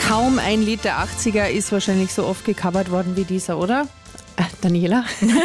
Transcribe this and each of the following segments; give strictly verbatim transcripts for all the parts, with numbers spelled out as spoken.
Kaum ein Lied der achtziger ist wahrscheinlich so oft gecovert worden wie dieser, oder? Äh, Daniela?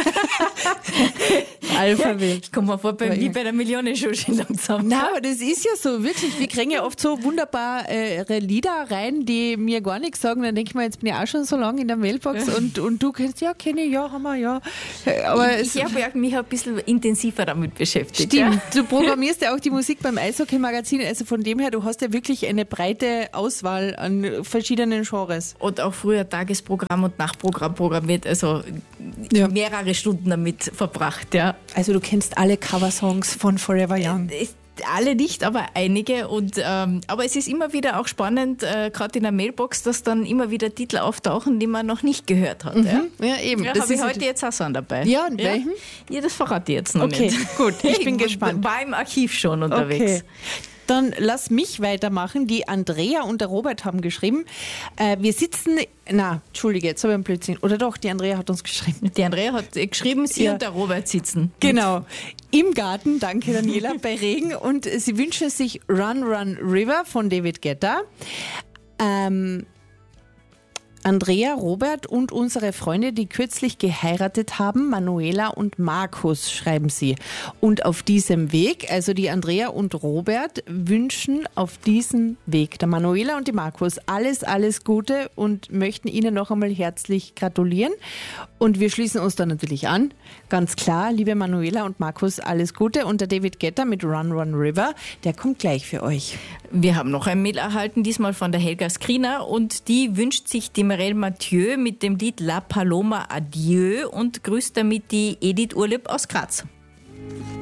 Alphabet. Ich komme mir vor, bei, wie bei der Millionenshow schon langsam. Na, aber das ist ja so, wirklich. Wir kriegen ja oft so wunderbare Lieder rein, die mir gar nichts sagen. Dann denke ich mir, jetzt bin ich auch schon so lange in der Mailbox und, und du kennst, ja, kenne ich, ja, haben wir, ja. Aber ich ich habe ja mich ein bisschen intensiver damit beschäftigt. Stimmt, ja. Du programmierst ja auch die Musik beim Eishockey-Magazin, also von dem her, du hast ja wirklich eine breite Auswahl an verschiedenen Genres. Und auch früher Tagesprogramm und Nachtprogramm programmiert, also ja. mehrere Stunden damit verbracht, ja. Also du kennst alle Coversongs von Forever Young? Äh, alle nicht, aber einige. Und, ähm, aber es ist immer wieder auch spannend, äh, gerade in der Mailbox, dass dann immer wieder Titel auftauchen, die man noch nicht gehört hat. Mhm. Ja? ja, eben. Ja, das habe ist ich heute jetzt auch so einen dabei. Ja, und welchen? Ja, das verrate ich jetzt noch okay, nicht. Okay, gut, ich bin gespannt. War im Archiv schon unterwegs. Okay. Dann lass mich weitermachen. Die Andrea und der Robert haben geschrieben, äh, wir sitzen, na, Entschuldige, jetzt habe ich einen Blödsinn. Oder doch, die Andrea hat uns geschrieben. Die Andrea hat geschrieben, sie ja. und der Robert sitzen. Genau. Im Garten, danke Daniela, bei Regen. Und sie wünschen sich Run, Run, River von David Guetta. Ähm... Andrea, Robert und unsere Freunde, die kürzlich geheiratet haben, Manuela und Markus, schreiben sie. Und auf diesem Weg, also die Andrea und Robert wünschen auf diesem Weg der Manuela und die Markus alles, alles Gute und möchten Ihnen noch einmal herzlich gratulieren. Und wir schließen uns da natürlich an. Ganz klar, liebe Manuela und Markus, alles Gute. Und der David Guetta mit Run, Run, River, der kommt gleich für euch. Wir haben noch ein Mail erhalten, diesmal von der Helga Skriner und die wünscht sich die Mirelle Mathieu mit dem Lied La Paloma Adieu und grüßt damit die Edith Urlaub aus Graz.